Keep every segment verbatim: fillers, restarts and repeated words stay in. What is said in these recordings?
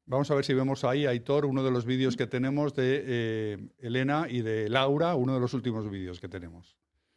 Vamos a ver si vemos ahí, Aitor, uno de los vídeos que tenemos de eh, Elena y de Laura, uno de los últimos vídeos que tenemos.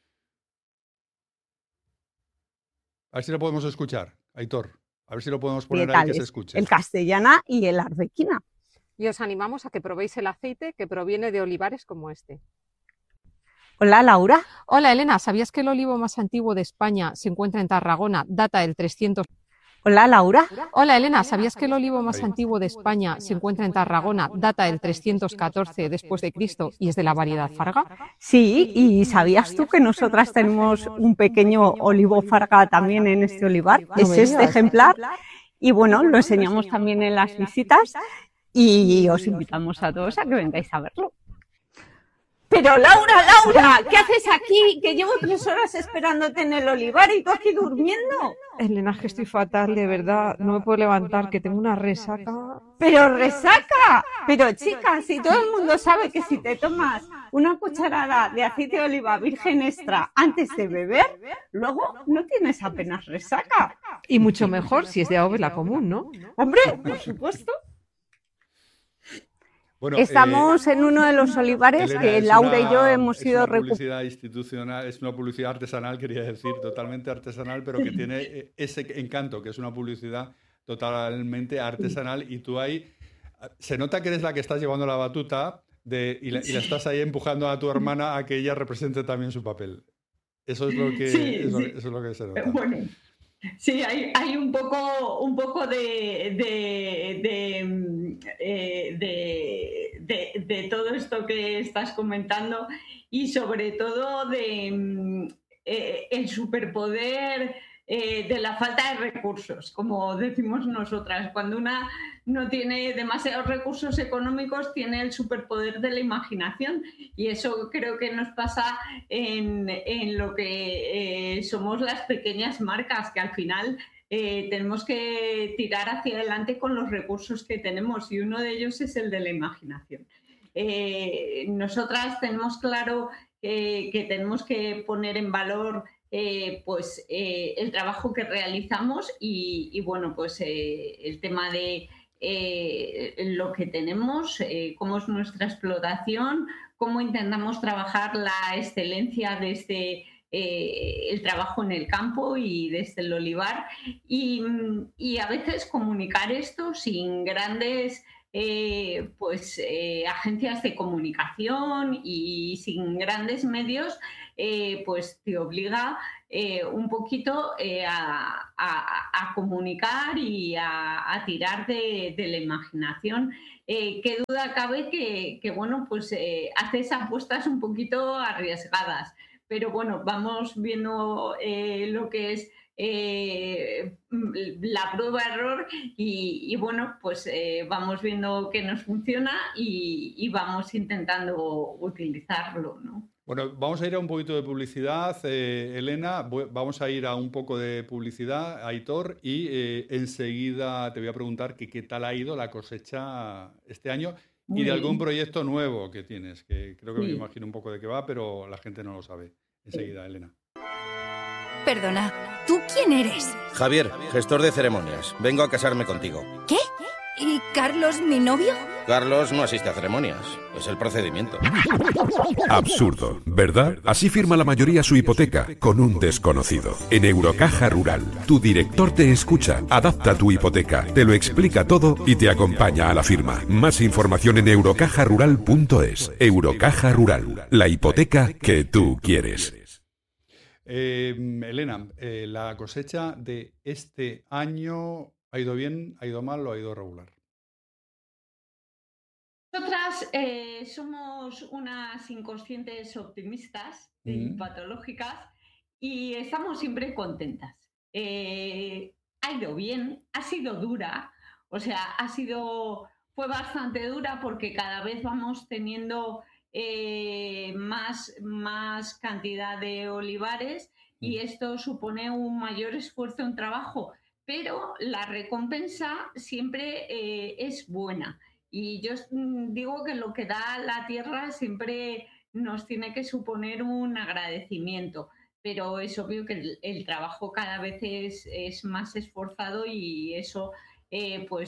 A ver si lo podemos escuchar, Aitor. A ver si lo podemos poner ahí que se escuche. El castellana y el arbequina. Y os animamos a que probéis el aceite que proviene de olivares como este. Hola, Laura. Hola, Elena. ¿Sabías que el olivo más antiguo de España se encuentra en Tarragona, data del trescientos? Hola, Laura. Hola, Elena. ¿Sabías que el olivo más antiguo de España se encuentra en Tarragona, data del trescientos catorce después de Cristo y es de la variedad Farga? Sí, ¿y sabías tú que nosotras tenemos un pequeño olivo Farga también en este olivar? Es este ejemplar y bueno, lo enseñamos también en las visitas y os invitamos a todos a que vengáis a verlo. Pero Laura, Laura, ¿qué haces aquí? Que llevo tres horas esperándote en el olivar y tú aquí durmiendo. Elena, que estoy fatal, de verdad. No me puedo levantar, que tengo una resaca. ¡Pero resaca! Pero chicas, si todo el mundo sabe que si te tomas una cucharada de aceite de oliva virgen extra antes de beber, luego no tienes apenas resaca. Y mucho mejor si es de Aovela común, ¿no? Hombre, por supuesto. Bueno, Estamos eh, en uno de los olivares Elena, que es Laura una, y yo hemos es ido una recuperando. publicidad institucional, es una publicidad artesanal, quería decir, totalmente artesanal, pero que tiene ese encanto, que es una publicidad totalmente artesanal y tú ahí, se nota que eres la que estás llevando la batuta de, y, la, y la estás ahí empujando a tu hermana a que ella represente también su papel. Eso es lo que, sí, eso, sí. eso es lo que se nota. Bueno. Sí, hay, hay un poco, un poco de, de, de, eh, de, de, de todo esto que estás comentando y sobre todo de eh, el superpoder eh, de la falta de recursos, como decimos nosotras. Cuando una no tiene demasiados recursos económicos, tiene el superpoder de la imaginación y eso creo que nos pasa en, en lo que eh, somos las pequeñas marcas, que al final eh, tenemos que tirar hacia adelante con los recursos que tenemos y uno de ellos es el de la imaginación. Eh, nosotras tenemos claro eh, que tenemos que poner en valor Eh, pues eh, el trabajo que realizamos y, y bueno, pues eh, el tema de eh, lo que tenemos, eh, cómo es nuestra explotación, cómo intentamos trabajar la excelencia desde eh, el trabajo en el campo y desde el olivar y, y a veces comunicar esto sin grandes eh, pues eh, agencias de comunicación y sin grandes medios. Eh, pues te obliga eh, un poquito eh, a, a, a comunicar y a, a tirar de, de la imaginación. Eh, qué duda cabe que, que bueno, pues eh, haces apuestas un poquito arriesgadas, pero bueno, vamos viendo eh, lo que es Eh, la prueba-error y, y bueno, pues eh, vamos viendo que nos funciona y, y vamos intentando utilizarlo, ¿no? Bueno, vamos a ir a un poquito de publicidad, eh, Elena, vamos a ir a un poco de publicidad, Aitor, y eh, enseguida te voy a preguntar que, qué tal ha ido la cosecha este año Muy y de bien. algún proyecto nuevo que tienes, que creo que sí. Me imagino un poco de qué va, pero la gente no lo sabe. Enseguida, sí. Elena. Perdona, ¿tú quién eres? Javier, gestor de ceremonias. Vengo a casarme contigo. ¿Qué? ¿Y Carlos, mi novio? Carlos no asiste a ceremonias. Es el procedimiento. Absurdo, ¿verdad? Así firma la mayoría su hipoteca, con un desconocido. En Eurocaja Rural, tu director te escucha, adapta tu hipoteca, te lo explica todo y te acompaña a la firma. Más información en eurocaja rural punto es. Eurocaja Rural, la hipoteca que tú quieres. Eh, Elena, eh, la cosecha de este año ¿ha ido bien, ha ido mal o ha ido regular? Nosotras eh, somos unas inconscientes optimistas mm. y patológicas y estamos siempre contentas. Eh, ha ido bien, ha sido dura, o sea, ha sido, fue bastante dura porque cada vez vamos teniendo Eh, más, más cantidad de olivares y esto supone un mayor esfuerzo en trabajo, pero la recompensa siempre eh, es buena y yo digo que lo que da la tierra siempre nos tiene que suponer un agradecimiento, pero es obvio que el, el trabajo cada vez es, es más esforzado y eso eh, pues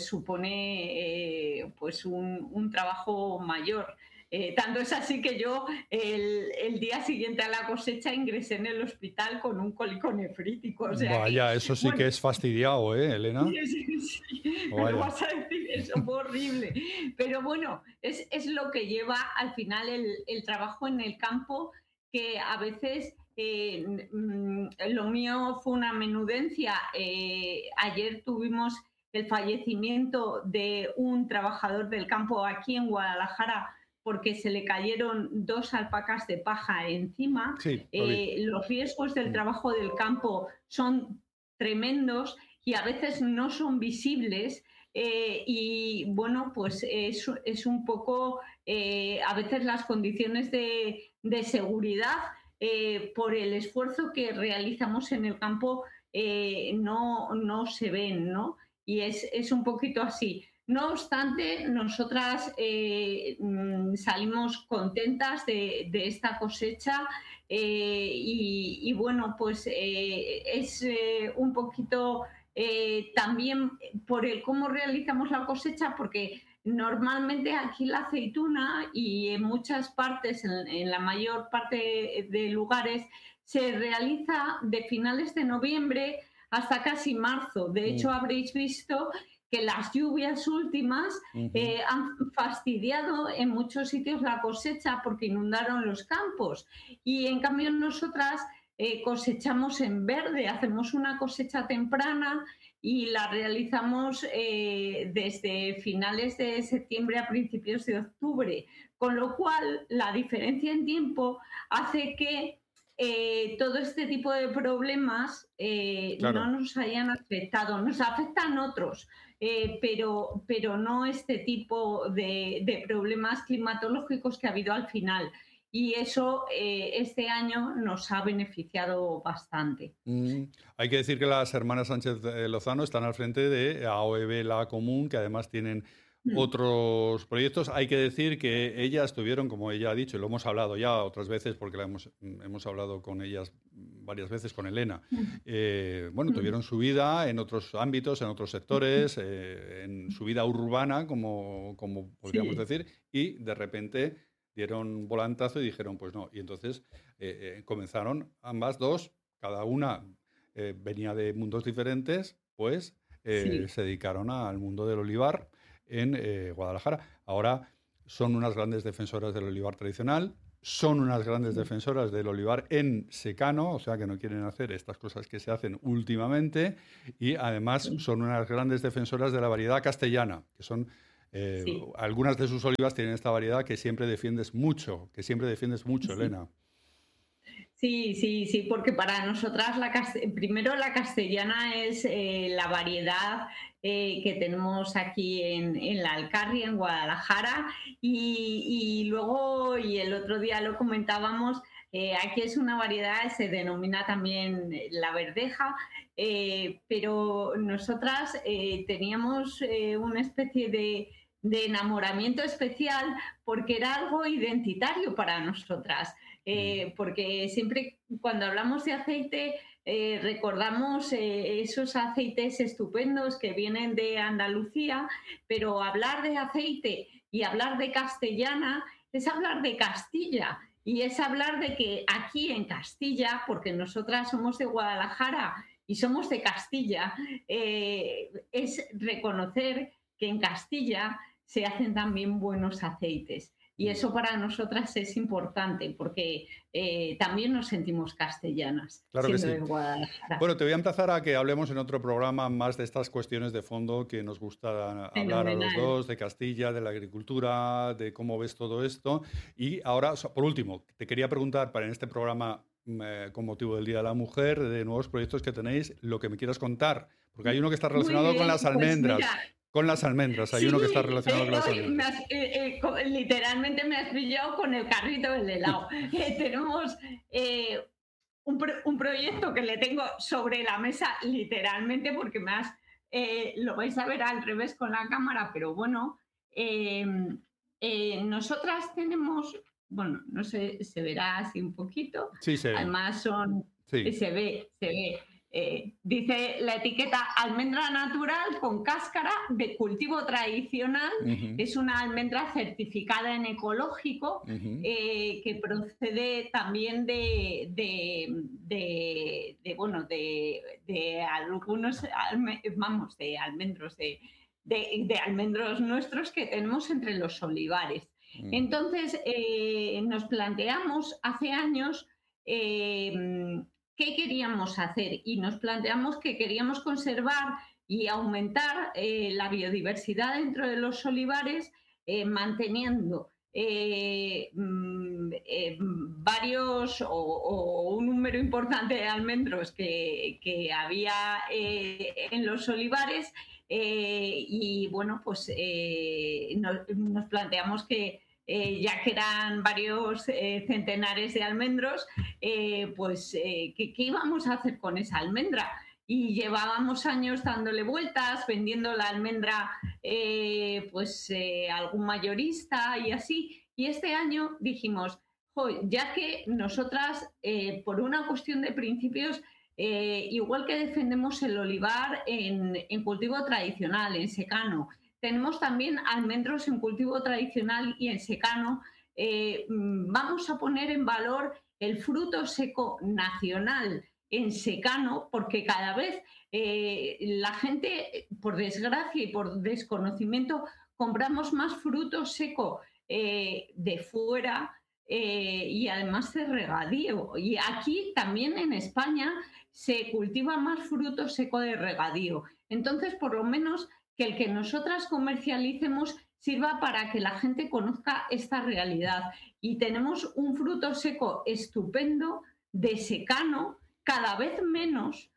supone eh, pues un, un trabajo mayor. Eh, tanto es así que yo el, el día siguiente a la cosecha ingresé en el hospital con un cólico nefrítico. O sea Vaya, que, eso sí bueno, que es fastidiado, ¿eh, Elena? Sí, sí, sí. Me Vaya. lo vas a decir, eso fue horrible. Pero bueno, es, es lo que lleva al final el, el trabajo en el campo, que a veces eh, mm, lo mío fue una menudencia. Eh, ayer tuvimos el fallecimiento de un trabajador del campo aquí en Guadalajara porque se le cayeron dos alpacas de paja encima. Sí, lo vi. Eh, los riesgos del trabajo del campo son tremendos y a veces no son visibles. Eh, y bueno, pues es, es un poco, eh, a veces las condiciones de, de seguridad eh, por el esfuerzo que realizamos en el campo eh, no, no se ven, ¿no? Y es, es un poquito así. No obstante, nosotras eh, salimos contentas de, de esta cosecha eh, y, y bueno, pues eh, es eh, un poquito eh, también por el cómo realizamos la cosecha, porque normalmente aquí la aceituna y en muchas partes, en, en la mayor parte de lugares, se realiza de finales de noviembre hasta casi marzo. De hecho, habréis visto que las lluvias últimas uh-huh. eh, han fastidiado en muchos sitios la cosecha porque inundaron los campos. Y en cambio nosotras eh, cosechamos en verde, hacemos una cosecha temprana y la realizamos eh, desde finales de septiembre a principios de octubre. Con lo cual, la diferencia en tiempo hace que Eh, todo este tipo de problemas eh, claro. no nos hayan afectado. Nos afectan otros, eh, pero, pero no este tipo de, de problemas climatológicos que ha habido al final. Y eso eh, este año nos ha beneficiado bastante. Mm. Hay que decir que las hermanas Sánchez Lozano están al frente de A O E B La Común, que además tienen otros proyectos. Hay que decir que ellas tuvieron, como ella ha dicho, y lo hemos hablado ya otras veces, porque la hemos, hemos hablado con ellas varias veces, con Elena, eh, bueno, tuvieron su vida en otros ámbitos, en otros sectores, eh, en su vida urbana, como, como podríamos sí. decir, y de repente dieron volantazo y dijeron, pues no. Y entonces eh, eh, comenzaron ambas dos, cada una eh, venía de mundos diferentes, pues eh, sí. se dedicaron al mundo del olivar en eh, Guadalajara. Ahora son unas grandes defensoras del olivar tradicional, son unas grandes sí. defensoras del olivar en secano, o sea que no quieren hacer estas cosas que se hacen últimamente, y además sí. son unas grandes defensoras de la variedad castellana, que son eh, sí. algunas de sus olivas tienen esta variedad que siempre defiendes mucho, que siempre defiendes mucho, sí. Elena. Sí, sí, sí, porque para nosotras la primero la castellana es eh, la variedad eh, que tenemos aquí en, en la Alcarria, en Guadalajara, y, y luego, y el otro día lo comentábamos, eh, aquí es una variedad, se denomina también la verdeja, eh, pero nosotras eh, teníamos eh, una especie de, de enamoramiento especial porque era algo identitario para nosotras. Eh, porque siempre cuando hablamos de aceite eh, recordamos eh, esos aceites estupendos que vienen de Andalucía, pero hablar de aceite y hablar de castellana es hablar de Castilla y es hablar de que aquí en Castilla, porque nosotras somos de Guadalajara y somos de Castilla, eh, es reconocer que en Castilla se hacen también buenos aceites. Y eso para nosotras es importante porque eh, también nos sentimos castellanas, claro siendo que sí. de Guadalajara. Bueno, te voy a empezar a que hablemos en otro programa más de estas cuestiones de fondo que nos gusta Fenomenal. hablar a los dos, de Castilla, de la agricultura, de cómo ves todo esto. Y ahora, por último, te quería preguntar para en este programa eh, con motivo del Día de la Mujer, de nuevos proyectos que tenéis, lo que me quieras contar, porque hay uno que está relacionado bien, con las almendras. Pues mira, Con las almendras, hay sí, uno que está relacionado eh, con las almendras. Me has, eh, eh, literalmente me has pillado con el carrito del helado. eh, tenemos eh, un, pro, un proyecto que le tengo sobre la mesa, literalmente, porque me has, eh, lo vais a ver al revés con la cámara, pero bueno, eh, eh, nosotras tenemos, bueno, no sé, se verá así un poquito. Sí, se ve. Además son, sí. se ve, se ve. Eh, dice la etiqueta almendra natural con cáscara de cultivo tradicional. Uh-huh. Es una almendra certificada en ecológico, uh-huh. eh, que procede también de, de, de, de bueno, de, de algunos, alme, vamos, de almendros, de, de, de almendros nuestros que tenemos entre los olivares. Uh-huh. Entonces, eh, nos planteamos hace años eh, ¿qué queríamos hacer? Y nos planteamos que queríamos conservar y aumentar eh, la biodiversidad dentro de los olivares, eh, manteniendo eh, eh, varios o, o un número importante de almendros que, que había eh, en los olivares, eh, y bueno, pues eh, nos, nos planteamos que Eh, ya que eran varios eh, centenares de almendros, eh, pues eh, ¿qué, ¿qué íbamos a hacer con esa almendra? Y llevábamos años dándole vueltas, vendiendo la almendra eh, pues eh, a algún mayorista y así. Y este año dijimos, ya que nosotras, eh, por una cuestión de principios, eh, igual que defendemos el olivar en, en cultivo tradicional, en secano, tenemos también almendros en cultivo tradicional y en secano. Eh, vamos a poner en valor el fruto seco nacional en secano, porque cada vez eh, la gente, por desgracia y por desconocimiento, compramos más fruto seco eh, de fuera eh, y además de regadío. Y aquí también en España se cultiva más fruto seco de regadío. Entonces, por lo menos que el que nosotras comercialicemos sirva para que la gente conozca esta realidad. Y tenemos un fruto seco estupendo, de secano, cada vez menos,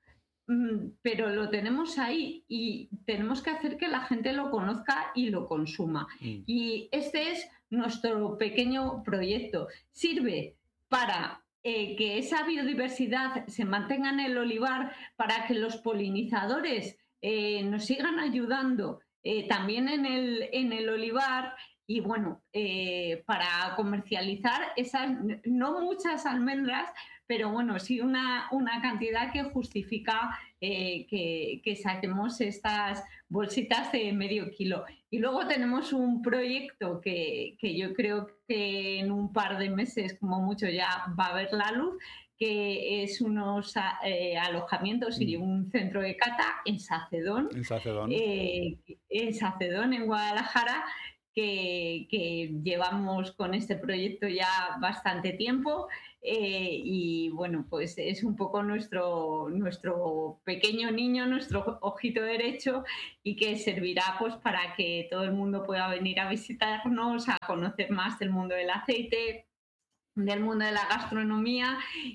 pero lo tenemos ahí y tenemos que hacer que la gente lo conozca y lo consuma. Mm. Y este es nuestro pequeño proyecto. Sirve para eh, que esa biodiversidad se mantenga en el olivar, para que los polinizadores Eh, nos sigan ayudando eh, también en el, en el olivar y bueno, eh, para comercializar esas, no muchas almendras, pero bueno, sí una, una cantidad que justifica eh, que, que saquemos estas bolsitas de medio kilo. Y luego tenemos un proyecto que, que yo creo que en un par de meses como mucho ya va a ver la luz, que es unos eh, alojamientos y un centro de cata en Sacedón, en Sacedón, eh, en, Sacedón, en Guadalajara, que, que llevamos con este proyecto ya bastante tiempo, eh, y bueno, pues es un poco nuestro, nuestro pequeño niño, nuestro ojito derecho, y que servirá pues para que todo el mundo pueda venir a visitarnos, a conocer más del mundo del aceite, del mundo de la gastronomía,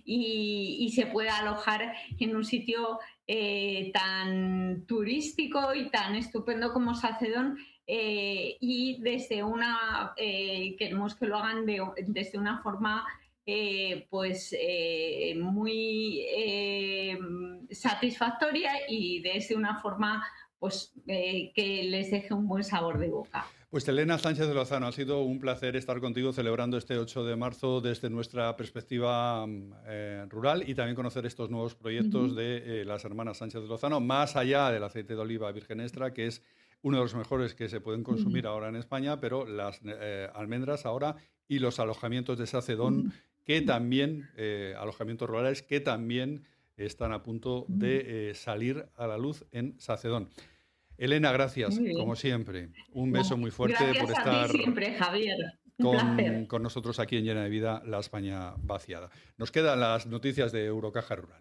y, y se pueda alojar en un sitio eh, tan turístico y tan estupendo como Sacedón, eh, y desde una eh, queremos que lo hagan de, desde una forma eh, pues eh, muy eh, satisfactoria y desde una forma pues eh, que les deje un buen sabor de boca. Pues Elena Sánchez de Lozano, ha sido un placer estar contigo celebrando este ocho de marzo desde nuestra perspectiva eh, rural, y también conocer estos nuevos proyectos uh-huh. de eh, las hermanas Sánchez de Lozano, más allá del aceite de oliva virgen extra, que es uno de los mejores que se pueden consumir uh-huh. ahora en España, pero las eh, almendras ahora y los alojamientos de Sacedón, uh-huh. que también, eh, alojamientos rurales que también están a punto uh-huh. de eh, salir a la luz en Sacedón. Elena, gracias, como siempre. Un beso muy fuerte gracias por estar a ti siempre, Javier. Un con, placer. con nosotros aquí en Llena de Vida, la España vaciada. Nos quedan las noticias de Eurocaja Rural.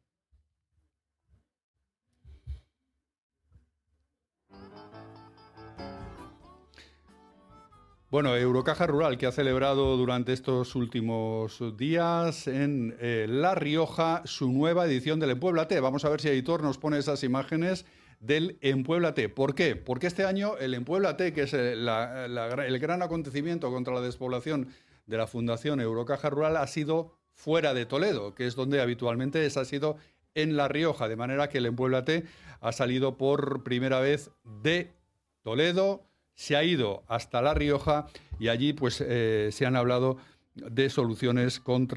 Bueno, Eurocaja Rural, que ha celebrado durante estos últimos días en eh, La Rioja su nueva edición del Empuéblate. Vamos a ver si Editor nos pone esas imágenes del Empuéblate. ¿Por qué? Porque este año el Empuéblate, que es el, la, la, el gran acontecimiento contra la despoblación de la Fundación Eurocaja Rural, ha sido fuera de Toledo, que es donde habitualmente es, ha sido en La Rioja, de manera que el Empuéblate ha salido por primera vez de Toledo, se ha ido hasta La Rioja y allí pues eh, se han hablado de soluciones contra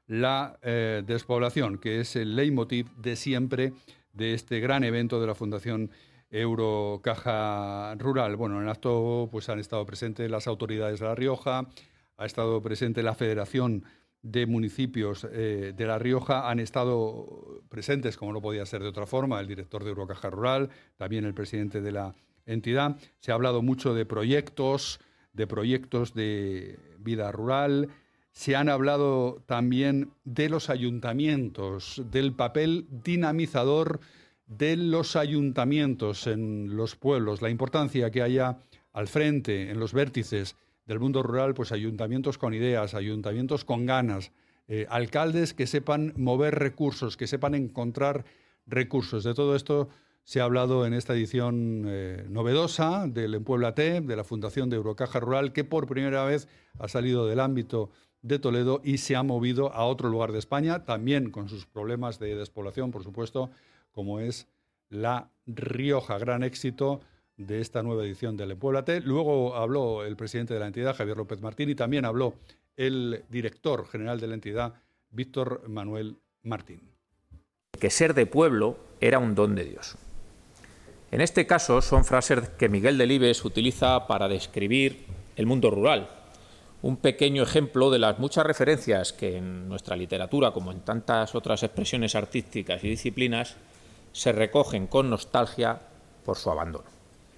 la eh, despoblación, que es el leitmotiv de siempre de este gran evento de la Fundación Eurocaja Rural. Bueno, en el acto pues, han estado presentes las autoridades de La Rioja, ha estado presente la Federación de Municipios eh, de La Rioja, han estado presentes, como no podía ser de otra forma, el director de Eurocaja Rural, también el presidente de la entidad. Se ha hablado mucho de proyectos, de proyectos de vida rural. Se han hablado también de los ayuntamientos, del papel dinamizador de los ayuntamientos en los pueblos, la importancia que haya al frente, en los vértices del mundo rural, pues ayuntamientos con ideas, ayuntamientos con ganas, eh, alcaldes que sepan mover recursos, que sepan encontrar recursos. De todo esto se ha hablado en esta edición eh, novedosa del Empuéblate, de la Fundación de Eurocaja Rural, que por primera vez ha salido del ámbito de Toledo y se ha movido a otro lugar de España, también con sus problemas de despoblación, por supuesto, como es La Rioja. Gran éxito de esta nueva edición del Empuéblate. Luego habló el presidente de la entidad, Javier López Martín, y también habló el director general de la entidad, Víctor Manuel Martín. Que ser de pueblo era un don de Dios. En este caso son frases que Miguel Delibes utiliza para describir el mundo rural. Un pequeño ejemplo de las muchas referencias que en nuestra literatura, como en tantas otras expresiones artísticas y disciplinas, se recogen con nostalgia por su abandono.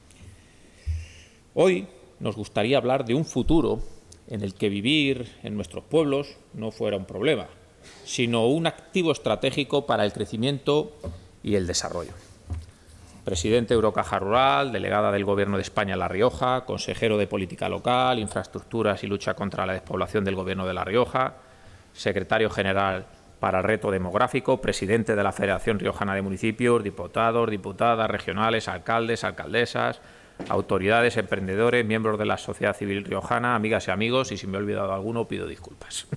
Hoy nos gustaría hablar de un futuro en el que vivir en nuestros pueblos no fuera un problema, sino un activo estratégico para el crecimiento y el desarrollo. Presidente de Eurocaja Rural, delegada del Gobierno de España en La Rioja, consejero de Política Local, Infraestructuras y Lucha contra la Despoblación del Gobierno de La Rioja, secretario general para el reto demográfico, presidente de la Federación Riojana de Municipios, diputados, diputadas regionales, alcaldes, alcaldesas, autoridades, emprendedores, miembros de la sociedad civil riojana, amigas y amigos, y si me he olvidado alguno pido disculpas.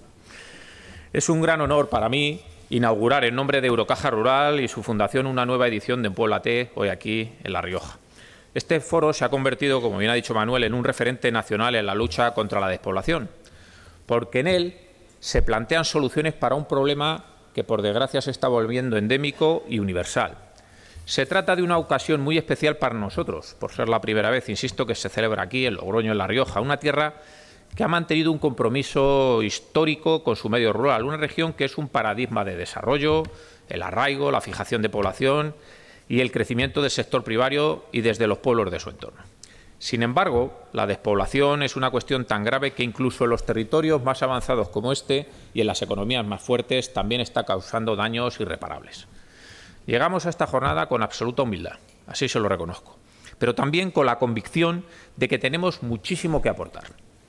Es un gran honor para mí inaugurar en nombre de Eurocaja Rural y su fundación una nueva edición de Empuéblate hoy aquí en La Rioja. Este foro se ha convertido, como bien ha dicho Manuel, en un referente nacional en la lucha contra la despoblación, porque en él se plantean soluciones para un problema que por desgracia se está volviendo endémico y universal. Se trata de una ocasión muy especial para nosotros, por ser la primera vez, insisto, que se celebra aquí en Logroño, en La Rioja, una tierra que ha mantenido un compromiso histórico con su medio rural, una región que es un paradigma de desarrollo, el arraigo, la fijación de población y el crecimiento del sector primario y desde los pueblos de su entorno. Sin embargo, la despoblación es una cuestión tan grave que incluso en los territorios más avanzados como este y en las economías más fuertes también está causando daños irreparables. Llegamos a esta jornada con absoluta humildad, así se lo reconozco, pero también con la convicción de que tenemos muchísimo que aportar,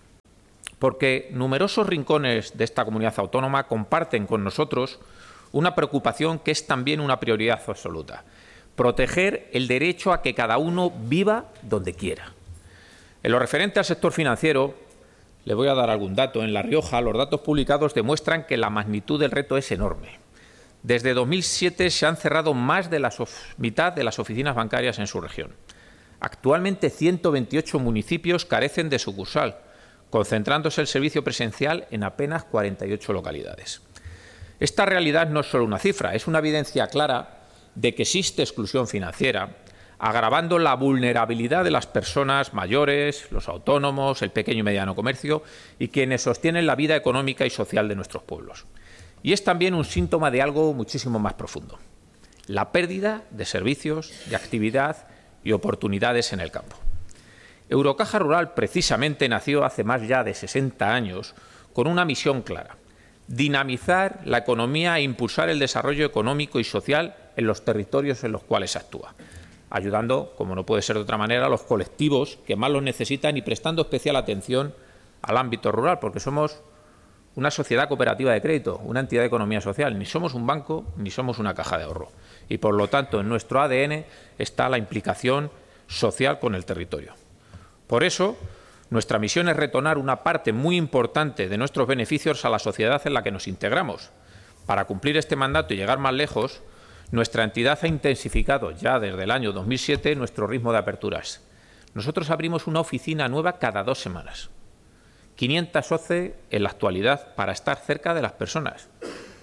porque numerosos rincones de esta comunidad autónoma comparten con nosotros una preocupación que es también una prioridad absoluta: proteger el derecho a que cada uno viva donde quiera. En lo referente al sector financiero, le voy a dar algún dato. En La Rioja, los datos publicados demuestran que la magnitud del reto es enorme. Desde dos mil siete se han cerrado más de la mitad de las oficinas bancarias en su región. Actualmente ciento veintiocho municipios carecen de sucursal, concentrándose el servicio presencial en apenas cuarenta y ocho localidades. Esta realidad no es solo una cifra, es una evidencia clara de que existe exclusión financiera, agravando la vulnerabilidad de las personas mayores, los autónomos, el pequeño y mediano comercio y quienes sostienen la vida económica y social de nuestros pueblos. Y es también un síntoma de algo muchísimo más profundo: la pérdida de servicios, de actividad y oportunidades en el campo. Eurocaja Rural precisamente nació hace más ya de sesenta años con una misión clara: dinamizar la economía e impulsar el desarrollo económico y social en los territorios en los cuales actúa, ayudando, como no puede ser de otra manera, a los colectivos que más los necesitan y prestando especial atención al ámbito rural, porque somos una sociedad cooperativa de crédito, una entidad de economía social, ni somos un banco ni somos una caja de ahorro. Y por lo tanto, en nuestro A D N está la implicación social con el territorio. Por eso, nuestra misión es retornar una parte muy importante de nuestros beneficios a la sociedad en la que nos integramos. Para cumplir este mandato y llegar más lejos, nuestra entidad ha intensificado ya desde el año dos mil siete nuestro ritmo de aperturas. Nosotros abrimos una oficina nueva cada dos semanas. quinientas once en la actualidad para estar cerca de las personas.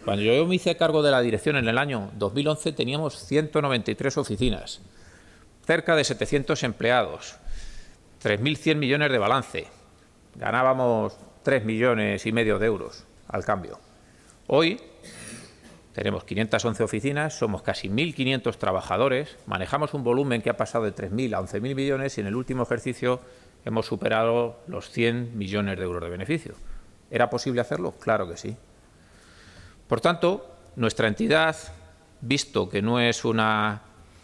Cuando yo me hice cargo de la dirección en el año dos mil once teníamos ciento noventa y tres oficinas, cerca de setecientos empleados, tres mil cien millones de balance. Ganábamos tres millones y medio de euros al cambio. Hoy tenemos quinientas once oficinas, somos casi mil quinientos trabajadores, manejamos un volumen que ha pasado de tres mil a once mil millones y en el último ejercicio hemos superado los cien millones de euros de beneficio. ¿Era posible hacerlo? Claro que sí. Por tanto, nuestra entidad, visto que no es una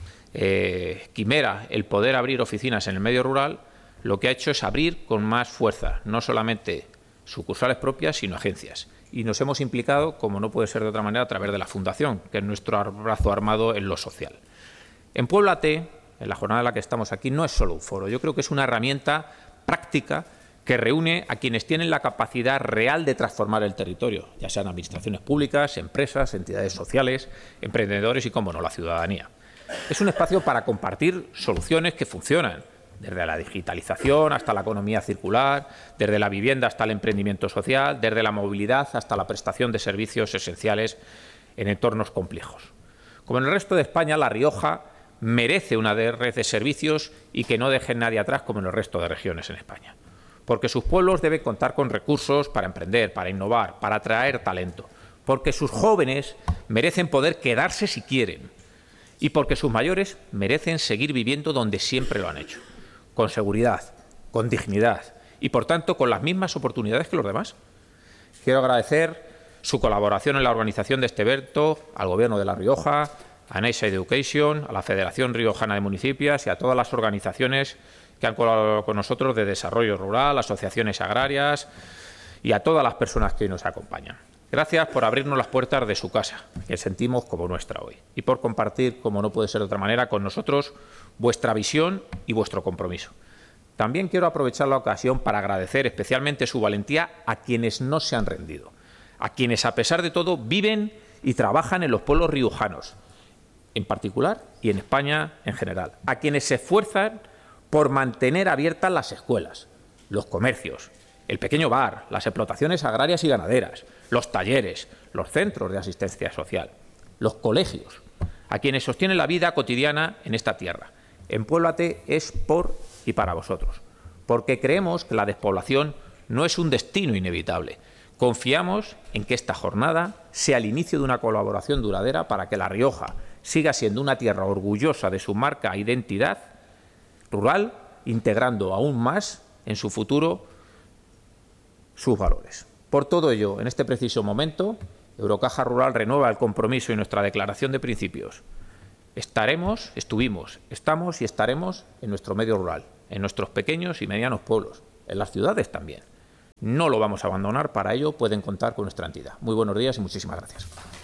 eh, quimera el poder abrir oficinas en el medio rural, lo que ha hecho es abrir con más fuerza, no solamente sucursales propias, sino agencias. Y nos hemos implicado, como no puede ser de otra manera, a través de la Fundación, que es nuestro brazo armado en lo social. En Puéblate, en la jornada en la que estamos aquí, no es solo un foro. Yo creo que es una herramienta práctica que reúne a quienes tienen la capacidad real de transformar el territorio, ya sean administraciones públicas, empresas, entidades sociales, emprendedores y, cómo no, la ciudadanía. Es un espacio para compartir soluciones que funcionan, desde la digitalización hasta la economía circular, desde la vivienda hasta el emprendimiento social, desde la movilidad hasta la prestación de servicios esenciales en entornos complejos. Como en el resto de España, La Rioja merece una red de servicios y que no dejen nadie atrás como en el resto de regiones en España. Porque sus pueblos deben contar con recursos para emprender, para innovar, para atraer talento. Porque sus jóvenes merecen poder quedarse si quieren. Y porque sus mayores merecen seguir viviendo donde siempre lo han hecho. Con seguridad, con dignidad y, por tanto, con las mismas oportunidades que los demás. Quiero agradecer su colaboración en la organización de este evento al Gobierno de La Rioja, a Nexa Education, a la Federación Riojana de Municipios y a todas las organizaciones que han colaborado con nosotros de desarrollo rural, asociaciones agrarias y a todas las personas que hoy nos acompañan. Gracias por abrirnos las puertas de su casa, que sentimos como nuestra hoy, y por compartir, como no puede ser de otra manera, con nosotros vuestra visión y vuestro compromiso. También quiero aprovechar la ocasión para agradecer especialmente su valentía a quienes no se han rendido, a quienes, a pesar de todo, viven y trabajan en los pueblos riojanos, en particular, y en España en general, a quienes se esfuerzan por mantener abiertas las escuelas, los comercios, el pequeño bar, las explotaciones agrarias y ganaderas, los talleres, los centros de asistencia social, los colegios, a quienes sostienen la vida cotidiana en esta tierra. En Puéblate es por y para vosotros, porque creemos que la despoblación no es un destino inevitable. Confiamos en que esta jornada sea el inicio de una colaboración duradera para que La Rioja siga siendo una tierra orgullosa de su marca e identidad rural, integrando aún más en su futuro sus valores. Por todo ello, en este preciso momento, Eurocaja Rural renueva el compromiso y nuestra declaración de principios. Estaremos, estuvimos, estamos y estaremos en nuestro medio rural, en nuestros pequeños y medianos pueblos, en las ciudades también. No lo vamos a abandonar, para ello pueden contar con nuestra entidad. Muy buenos días y muchísimas gracias.